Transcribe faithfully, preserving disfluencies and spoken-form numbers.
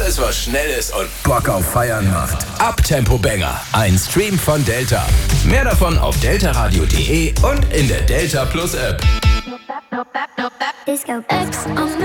Alles, was schnell ist und Bock auf Feiern macht. Uptempo Banger. Ein Stream von Delta. Mehr davon auf deltaradio punkt de und in der Delta Plus App. Disco X on the